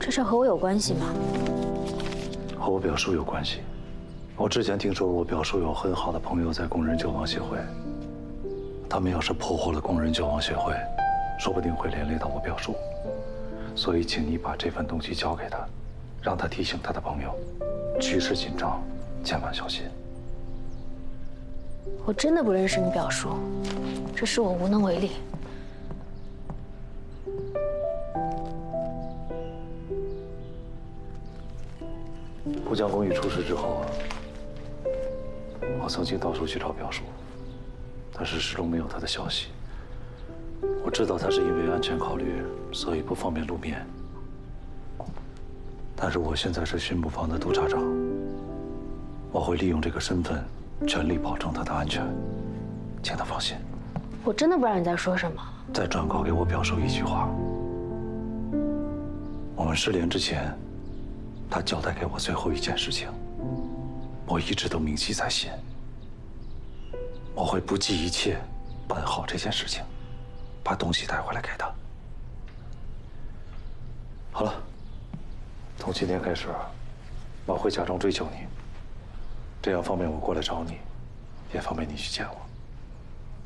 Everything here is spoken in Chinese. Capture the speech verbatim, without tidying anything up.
这事和我有关系吗？ 和我表叔有关系。我之前听说我表叔有很好的朋友在工人救亡协会，他们要是破获了工人救亡协会，说不定会连累到我表叔。所以，请你把这份东西交给他，让他提醒他的朋友，局势紧张，千万小心。 我真的不认识你表叔，这事我无能为力。 浦江公寓出事之后，我曾经到处去找表叔，但是始终没有他的消息。我知道他是因为安全考虑，所以不方便露面。但是我现在是巡捕房的督察长，我会利用这个身份，全力保证他的安全，请他放心。 我真的不知道你在说什么。 再转告给我表叔一句话：我们失联之前。 他交代给我最后一件事情，我一直都铭记在心。我会不计一切办好这件事情，把东西带回来给他。好了，从今天开始，我会假装追求你，这样方便我过来找你，也方便你去见我。